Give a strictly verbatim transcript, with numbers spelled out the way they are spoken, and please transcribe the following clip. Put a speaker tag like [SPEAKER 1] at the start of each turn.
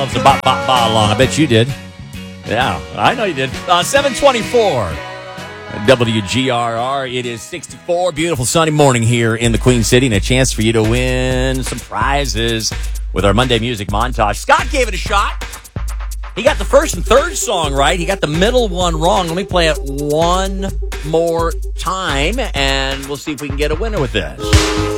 [SPEAKER 1] yourselves a bop, bop, bop along. I bet you did. Yeah, I know you did. Uh, seven twenty-four. W G R R. It is sixty-four. Beautiful sunny morning here in the Queen City, and a chance for you to win some prizes with our Monday music montage. Scott gave it a shot. He got the first and third song right. He got the middle one wrong. Let me play it one more time, and we'll see if we can get a winner with this.